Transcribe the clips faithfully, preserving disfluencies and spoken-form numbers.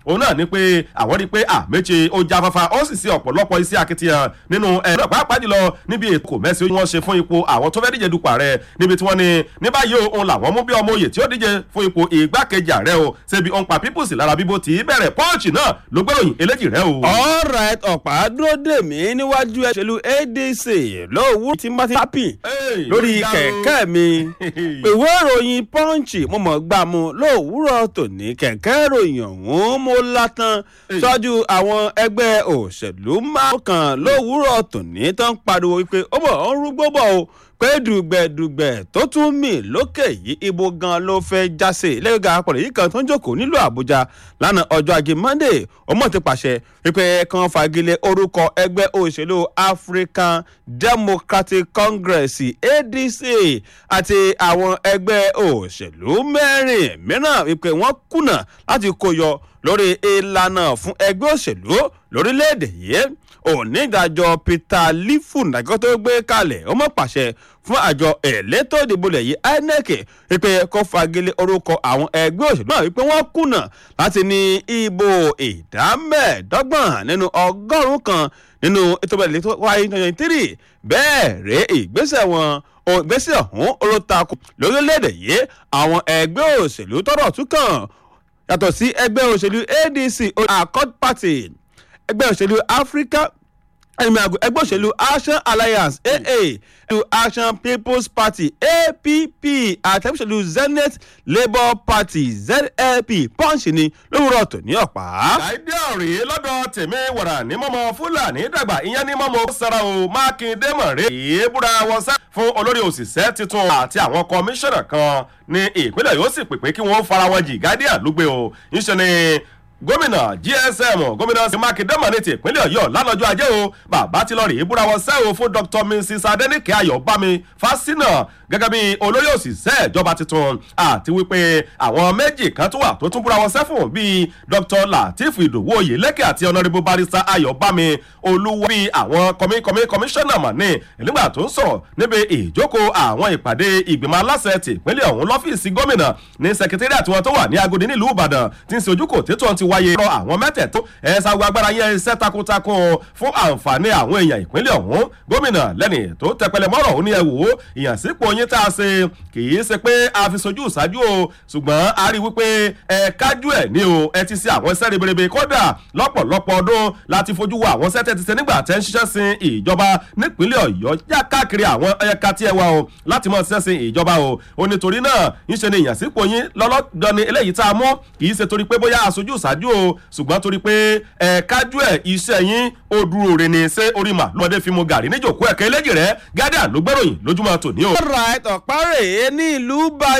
òun náà ni pé àwọn rí i pé Amaechi ó jáfáfá ó sì sí ọ̀pọ̀lọpọ̀ iṣẹ́ akitiyan nínú ẹ̀rọ pàápàá jùlọ níbi ètò mẹ́sì wọ́n ṣe fún ipò àwọn tó fẹ́ díje dupò ààrẹ níbi tí wọ́n ní ní báyìí òun làwọn mú bí ọmọ oyè tí ó díje fún ipò ìgbákejì ààrẹ o ṣebí òun pa Peoples lára bíbó tí bẹ̀rẹ̀ Punch náà ló gbẹ́ròyìn eléjì rẹ o. all right ọ̀pá dúró dè mí níwájú ẹ̀ṣẹ̀lú A D C lówùú tí má ti happy lórí kẹ̀kẹ́ mi ìwé ìròyìn Punch mo mọ̀ gbà mu lówùúrọ̀ tòní kẹ̀kẹ́ ìròyìn ọ̀hún mo látàn ṣáájú àwọn ẹgbẹ́ òṣèlú márùn kan lówùúrọ̀ tòní tó ń pariwo wípé ó bọ̀ ó ń rúgbó bọ̀ o pé dùgbẹ̀dùgbẹ̀ tó tún mì lókè yìí ibo gan ló fẹ́ jáse lẹ́gbẹ̀gà àpọ̀lẹ̀ yìí kan tó ń jókòó nílùú Àbújá lánàá ọjọ́ ajé Monday ọmọ ti pàṣẹ wípé kan fagilé orúkọ ẹgbẹ́ òṣèlú African Democratic Congress A D C àti àwọn ẹgbẹ́ òṣèlú mẹ́rin mìíràn wípé wọ́n kùnà láti kó yọ lórí ìlànà fún ẹgbẹ́ òṣèlú lórílẹ̀‐èdè yìí onídàájọ́ Peter Lifu nàìjíríà tó gbé kalẹ̀ ó mọ̀ pàṣẹ fún àjọ elétò ìdìbò lẹ̀ yìí I N E C wípé kó fagilé orúkọ àwọn ẹgbẹ́ òṣèlú náà wípé wọ́n kùnà láti ní ìbò ìdá mẹ́ẹ̀ẹ́dọ́gbọ̀n nínú ọgọ́rùn-ún kan nínú ètò ìbẹ̀rẹ̀ tó wáyé twenty twenty-three bẹ́ẹ̀ rèé ìgbésẹ̀ wọn ìgbésẹ̀ ọ̀hún olótakò lórílẹ̀‐èdè yìí àwọn ẹgbẹ́ òṣèlú tọ́rọ̀ tún kàn yàtọ̀ sí ẹgbẹ́ òṣèlú A D C Accord Party ẹgbẹ́ òṣèlú Africa ẹgbẹ́ òṣèlú Action Alliance A A Action People's Party A P P àti ẹgbẹ́ òṣèlú Zenith Labour Party Z L P Punch ni lówùrọ̀ tò ní ọ̀pá. láìdé ọ̀rẹ́ lọ́dọ̀ tèmi wàrà ní mọ́mọ́ Fúlàní dàgbà ìyẹn ní mọ́mọ́ sara o Mákindé mọ̀rẹ́ èyí búra wọn sá fún olórí òṣìṣẹ́ tuntun àti àwọn kọmíṣánná kan ní ìpínlẹ̀ yóò sì pèpè kí wọ́n fara wọn jì Guardian lúgbẹ́ o ńṣe ni gómìnà G S M gómìnà Mákindé mọ̀ ní ti ìpínlẹ̀ Ọ̀yọ́ lálọ́jọ́ ajé o bàbá ti lọ rèé búra wọn sẹ́wọ̀ fún Dr Mrs Adenike Ayọ̀bámi Fáṣínà gẹ́gẹ́ bí olórí òṣìṣẹ́ ìjọba tuntun àti wípé àwọn méjì kan tó wà tó tún búra wọn sẹ́fún bíi Dr Lateef Ìdòwú Oyèlékè àti Honourable Barrister Ayọ̀bámi Olúwa bíi àwọn kọmí kọmí kọmíṣánná mọ̀ ní nígbà tó ń sọ̀rọ̀ níbi ìjókòó àwọn ìpàdé ìgbìmọ̀ aláṣẹ ti ìpínlẹ̀ ọ̀hún lọ́fíìsì gómìnà ní sẹkítẹ́rì àti wọn tó wà ní Agodi nílùú Ìbàdàn tí ń ṣe ojúkò tètò ti wáyé rọ àwọn mẹ́tẹ̀ẹ̀tọ́ ẹ̀ẹ́sà agbára yẹn iṣẹ́ takuntakun fún àǹfààní àwọn èèyàn ìpínlẹ̀ ọ̀hún gómìnà lẹ́nì tó tẹpẹlẹ mọ́rọ̀ ó ní ẹ wò ó ìyànsípò yín tá a ṣe kì í ṣe pé a fi sojú ìṣáájú o ṣùgbọ́n a rí wípé ẹ kájú ẹ̀ ní o ẹ ti ṣe àwọn iṣẹ́ ribiribi kódà lọ́pọ̀lọpọ̀ ọdún láti fojú wo àwọn iṣẹ́ tẹ́ ti ṣe nígbà tẹ́ ń ṣiṣẹ́ sin ìjọba nípínlẹ̀ Ọ̀yọ́ yá káàkiri àwọn ẹ̀ka tí ẹ wà o láti mọ̀ ṣiṣẹ́ sin ìjọba o ó nítorí náà ń ṣe ni ìyànsípò yín lọ́lọ́dọ̀ ni eléyìí tá a mú kì í ṣe torí pé bóyá aṣojú ìṣáájú o ṣùgbọ́n torí pé ẹ kájú ẹ̀ iṣẹ́ yín ó dúró re ní ṣé orí mà lọ́dẹ fi mu gàrí níjòkó ẹ̀kẹ́ eléjì rẹ̀ Guardian ló gbẹ́ròyìn lójúmọ́ tòní o. right ọ̀párẹ̀ ní ìlú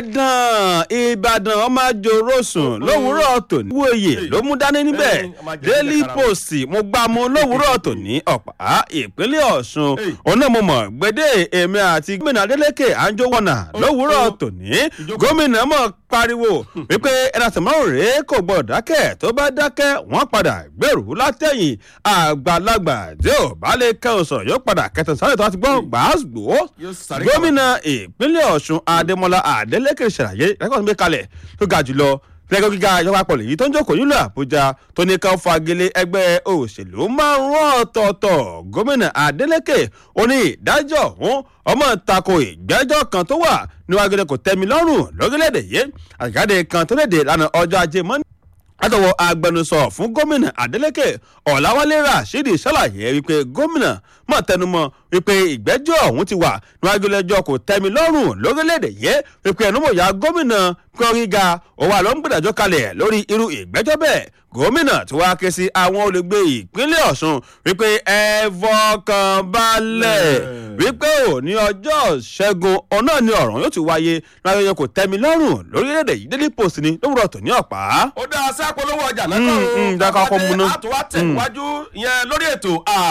Ìbàdàn Ìbàdàn ọmọ àjòròsùn lówùúrọ̀ tòní wòye ló mú dání níbẹ̀ Daily Post mo gbà mú lówùúrọ̀ tòní ọ̀pá ìpínlẹ̀ Ọ̀ṣun ọ̀nà mo mọ̀ gbédè èmi àti gómìnà Adeleke Anjowona lówùúrọ̀ tòní gómìnà mọ̀ pariwo wípé ẹ̀rọ àtẹ̀mọ́rùn rèé kò gbọ́dọ̀ dákẹ́ tó bá dákẹ́ wọ́n padà gbèrú látẹ̀yìn àgbàlagbà tí ò bá lè kẹ́hùn sọ̀rọ̀ yóò padà kẹtàn sáré tó bá ti gbọ́ gbàásùgbò gómìnà ìpínlẹ̀ Ọ̀ṣun Adémọ́lá Adélékè ṣàlàyé rẹ́kọ̀tì gbé kalẹ̀ tó ga jùlọ lẹ́gọ́ gíga ìjọba àpọ̀lẹ̀ yìí tó ń jókòó nílùú Àbújá tó ní ká fagilé ẹgbẹ́ òṣèlú márùn-ún ọ̀tọ̀ọ̀tọ̀ gómìnà Adélékè ó ní ìdájọ́ ọ̀hún ọmọ tako ìgbẹ́jọ́ kan tó wà níwájú kò tẹ́mi lọ́rùn lórílẹ̀‐èdè yìí àjáde kan tó léde lánàá ọjọ́ ajé mọ́ni látọwọ́ agbẹnusọ fún gómìnà Adeleke Ọ̀làwálé Rasheed ṣàlàyé wípé gómìnà mọ̀ tẹnumọ́ wípé ìgbẹ́jọ́ ọ̀hún ti wà níwájú ilé-ẹjọ́ kò tẹ́mi lọ́rùn lórílẹ̀‐èdè yìí wípé ẹnumọ̀yà gómìnà kọ́ríga òwà ló ń gbèdájọ́ kalẹ̀ lórí irú ìgbẹ́jọ́ bẹ́ẹ̀ gómìnà tí wàá ké sí àwọn olùgbé ìpínlẹ̀ Ọ̀ṣun wípé ẹ fọkàn balẹ̀ wípé ò ní ọjọ́ ṣẹ́gun ọ̀nà ni ọ̀rọ̀ yóò ti wáyé láyé kò tẹ́mi lọ́rùn lórílẹ̀‐èdè yìí Daily Post ni lówùrọ̀ tó ní ọ̀pá. ó dáa sí àpolówó ọjà lẹ́kọ̀ọ́ dákọ̀ ọkọ̀ múná àtúwá tẹ̀wájú ìyẹn lórí ètò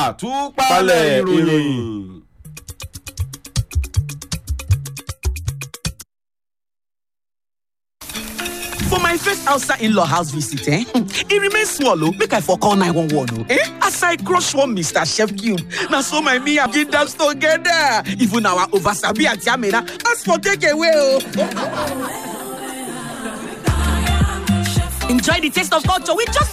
àtúpalẹ̀ ìròyìn. For my first outside in-law house visit, eh? It remains small, oh. Make I for call nine one one, oh. Eh? As I crush one Mister Chef Cube. Now so my me and dance together. Even our oversabi and Jamena ask for takeaway, oh. Enjoy the taste of culture with just